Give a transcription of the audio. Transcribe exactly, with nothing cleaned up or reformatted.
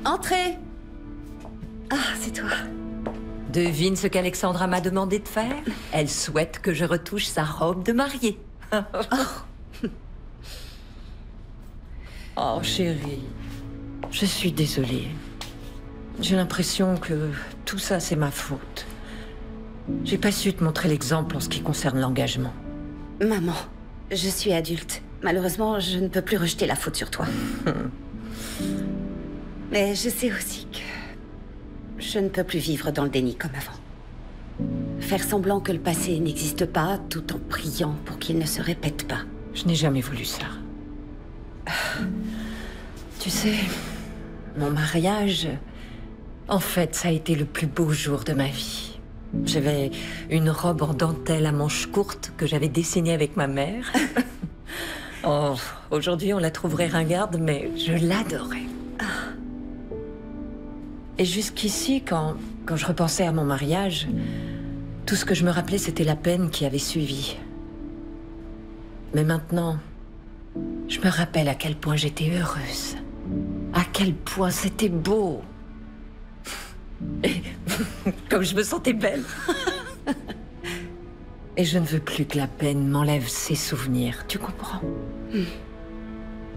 Entrez. Ah, c'est toi. Devine ce qu'Alexandra m'a demandé de faire? Elle souhaite que je retouche sa robe de mariée. Oh, oh chérie, je suis désolée. J'ai l'impression que tout ça, c'est ma faute. J'ai pas su te montrer l'exemple en ce qui concerne l'engagement. Maman, je suis adulte. Malheureusement, je ne peux plus rejeter la faute sur toi. Mais je sais aussi que je ne peux plus vivre dans le déni comme avant. Faire semblant que le passé n'existe pas, tout en priant pour qu'il ne se répète pas. Je n'ai jamais voulu ça. Tu sais, mon mariage, en fait, ça a été le plus beau jour de ma vie. J'avais une robe en dentelle à manches courtes que j'avais dessinée avec ma mère. Oh, aujourd'hui, on la trouverait ringarde, mais je l'adorais. Et jusqu'ici, quand, quand je repensais à mon mariage, tout ce que je me rappelais, c'était la peine qui avait suivi. Mais maintenant, je me rappelle à quel point j'étais heureuse. À quel point c'était beau. Et comme je me sentais belle. Et je ne veux plus que la peine m'enlève ces souvenirs, tu comprends? Mm.